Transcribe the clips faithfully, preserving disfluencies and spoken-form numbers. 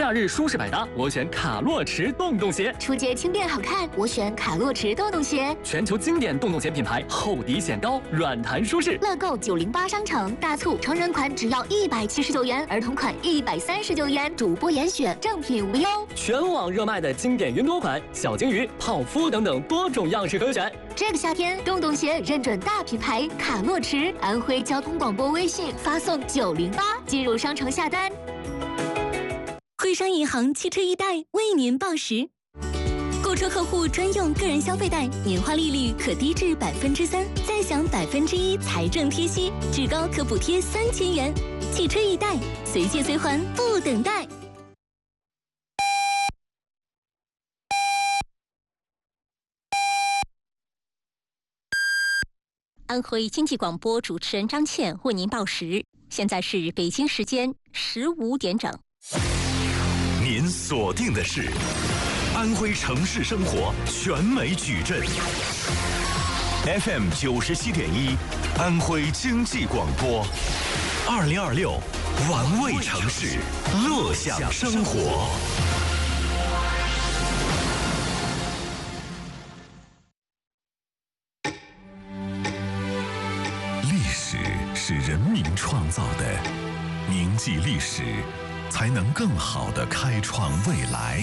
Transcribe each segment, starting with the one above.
假日舒适百搭，我选卡洛驰洞洞鞋； 出街轻便好看，我选卡洛驰洞洞鞋。 全球经典洞洞鞋品牌，厚底显高，软弹舒适。 乐购九零八商城大促，成人款只要一百七十九元，儿童款一百三十九元，主播严选，正品无忧。 全网热卖的经典云朵款、小金鱼、泡芙等等多种样式可选。 这个夏天，洞洞鞋认准大品牌卡洛驰，安徽交通广播微信发送九零八进入商城下单。 徽商银行汽车易贷为您报时，购车客户专用个人消费贷，年化利率可低至百分之三，再享百分之一财政贴息，至高可补贴三千元。汽车易贷，随借随还，不等待。安徽经济广播主持人张倩为您报时，现在是北京时间十五点整。 您锁定的是安徽城市生活全美矩阵 F M 九十七点一，安徽经济广播，二零二六玩味城市，乐享生活。历史是人民创造的，铭记历史，才能更好地开创未来。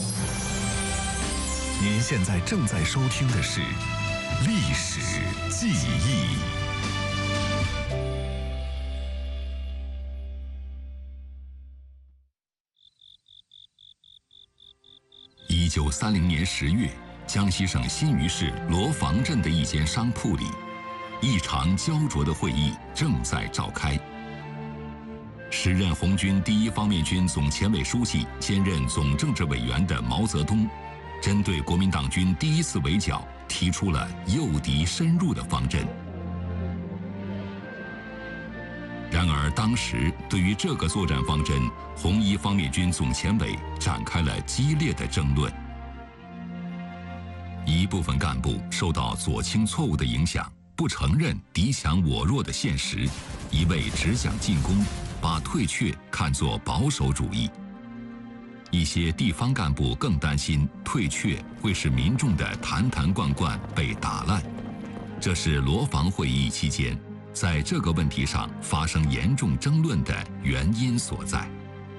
您现在正在收听的是《历史记忆》。一九三零年十月，江西省新余市罗房镇的一间商铺里，一场焦灼的会议正在召开。时任红军第一方面军总前委书记、兼任总政治委员的毛泽东，针对国民党军第一次围剿，提出了诱敌深入的方针。然而，当时对于这个作战方针，红一方面军总前委展开了激烈的争论。一部分干部受到左倾错误的影响，不承认敌强我弱的现实，一味只讲进攻，把退却看作保守主义。一些地方干部更担心退却会使民众的坛坛罐罐被打烂，这是罗房会议期间在这个问题上发生严重争论的原因所在。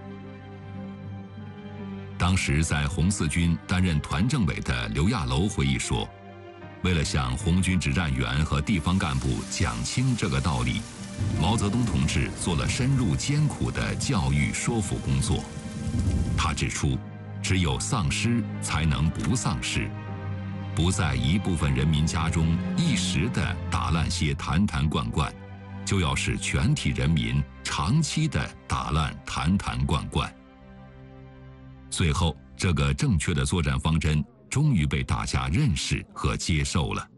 当时在红四军担任团政委的刘亚楼回忆说，为了向红军指战员和地方干部讲清这个道理，毛泽东同志做了深入艰苦的教育说服工作。他指出，只有丧失才能不丧失，不在一部分人民家中一时的打烂些坛坛罐罐，就要使全体人民长期的打烂坛坛罐罐。最后，这个正确的作战方针终于被大家认识和接受了。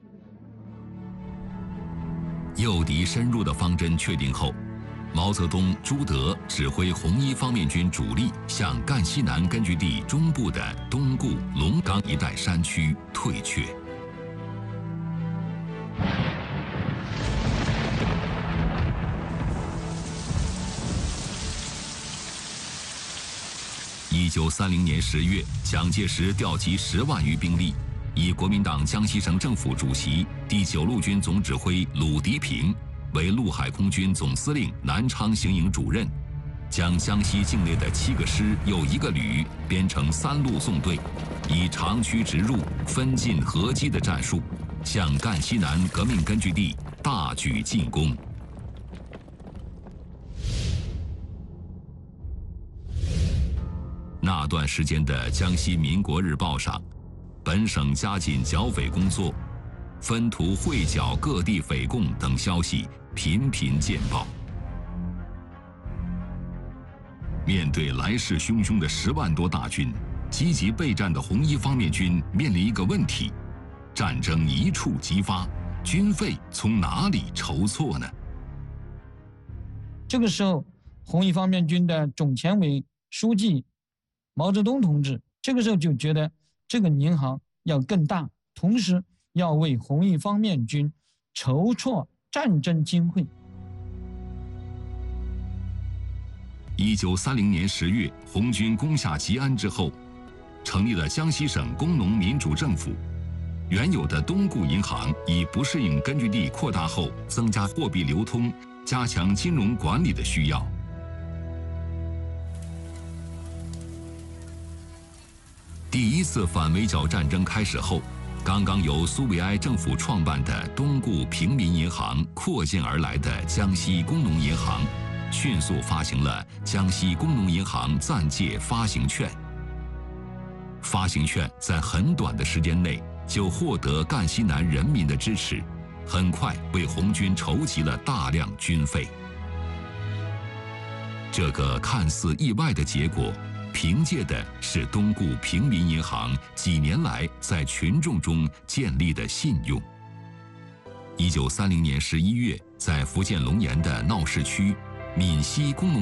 诱敌深入的方针确定后，毛泽东、朱德指挥红一方面军主力向赣西南根据地中部的东固、龙岗一带山区退却。一九三零年十月，蒋介石调集十万余兵力，以国民党江西省政府主席、第九路军总指挥鲁涤平为陆海空军总司令、南昌行营主任，将江西境内的七个师又一个旅编成三路纵队，以长驱直入、分进合击的战术，向赣西南革命根据地大举进攻。那段时间的《江西民国日报》上，本省加紧剿匪工作，分图会剿各地匪共等消息频频见报。面对来势汹汹的十万多大军，积极备战的红一方面军面临一个问题：战争一触即发，军费从哪里筹措呢？ 这个时候，红一方面军的总前委书记毛泽东同志，这个时候就觉得这个银行要更大，同时要为红一方面军筹措战争经费。 一九三零年十月，红军攻下吉安之后，成立了江西省工农民主政府。原有的东固银行以不适应根据地扩大后，增加货币流通，加强金融管理的需要。第一次反围剿战争开始后，刚刚由苏维埃政府创办的东固平民银行扩建而来的江西工农银行，迅速发行了江西工农银行暂借发行券。发行券在很短的时间内就获得赣西南人民的支持，很快为红军筹集了大量军费。这个看似意外的结果，凭借的是东固平民银行几年来在群众中建立的信用。一九三零年十一月，在福建龙岩的闹市区，闽西工农